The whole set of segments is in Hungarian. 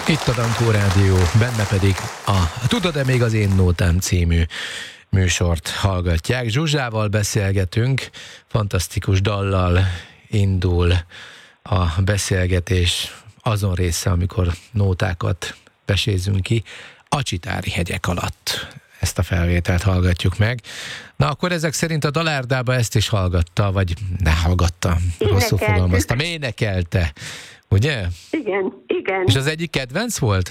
Itt a Dankó Rádió, benne pedig a Tudod-e még az én nótám című műsort hallgatják. Zsuzsával beszélgetünk, fantasztikus dallal indul a beszélgetés azon része, amikor nótákat vesézünk ki, a Csitári hegyek alatt. Ezt a felvételt hallgatjuk meg. Na akkor ezek szerint a Dalárdába ezt is hallgatta, vagy ne hallgatta, rosszul fogalmaztam, énekelte, ugye? Igen, igen. És az egyik kedvenc volt?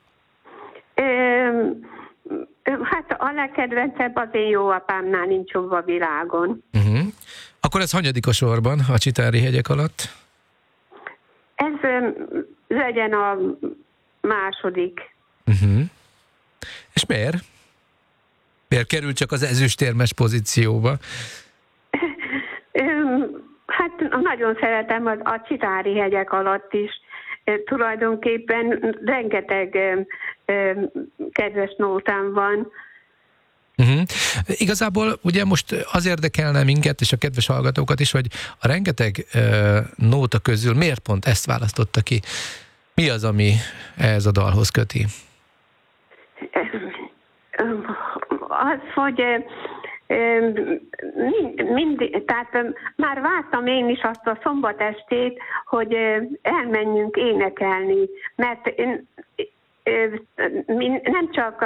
Hát a legkedvencebb az én jó apámnál nincs jobb a világon. Akkor ez hanyadik a sorban a Csitári hegyek alatt? Ez legyen a második. És miért? Miért kerül csak az ezüstérmes pozícióba? Hát nagyon szeretem a Csitári hegyek alatt is. Tulajdonképpen rengeteg kedves nótám van. Igazából ugye most az érdekelne minket és a kedves hallgatókat is, hogy a rengeteg nóta közül miért pont ezt választotta ki? Mi az, ami ehhez a dalhoz köti? Az, hogy tehát már vártam én is azt a szombatestét, hogy elmenjünk énekelni, mert nem csak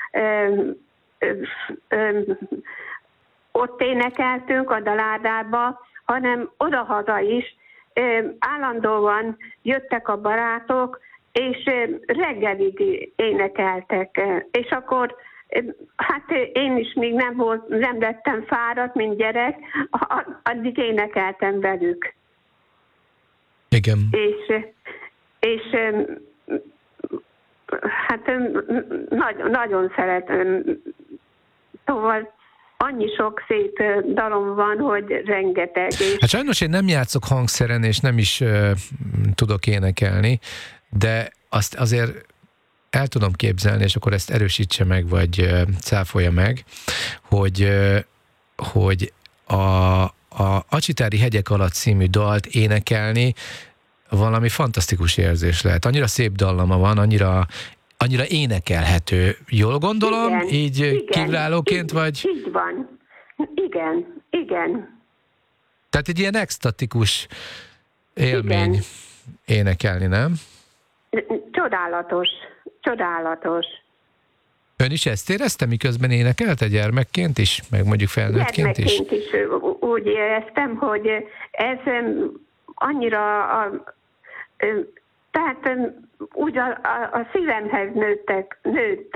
ott énekeltünk a Dalárdába, hanem odahaza is. Állandóan jöttek a barátok, és reggelig énekeltek. És akkor hát én is még nem lettem fáradt, mint gyerek, addig énekeltem velük. Igen. És hát nagyon szeretem. Szóval annyi sok szép dalom van, hogy rengeteg. Hát sajnos én nem játszok hangszeren, és nem is tudok énekelni, de azt azért el tudom képzelni, és akkor ezt erősítse meg, vagy cáfolja meg, hogy a Csitári hegyek alatt című dalt énekelni valami fantasztikus érzés lehet. Annyira szép dallama van, annyira énekelhető. Jól gondolom? Igen, így kívülállóként vagy? Így van. Igen. Tehát egy ilyen extatikus élmény igen. Énekelni, nem? Csodálatos. Ön is ezt érezte, miközben énekelte gyermekként is, meg mondjuk felnőttként is? Gyermekként is úgy éreztem, hogy ez annyira tehát úgy a szívemhez nőtt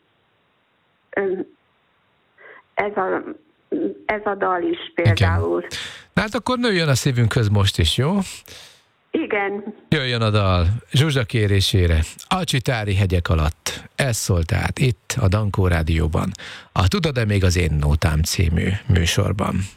ez a dal is például. Igen. Na hát akkor nőjön a szívünkhöz most is, jó? Igen. Jöjjön a dal Zsuzsa kérésére, a Csitári hegyek alatt. Ez szólt tehát itt a Dankó Rádióban, a Tudod-e még az én nótám című műsorban.